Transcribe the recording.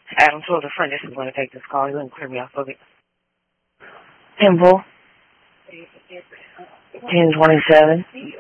Adam told a friend this is going to take this call. He wouldn't clear me off of it. Temple. 1027.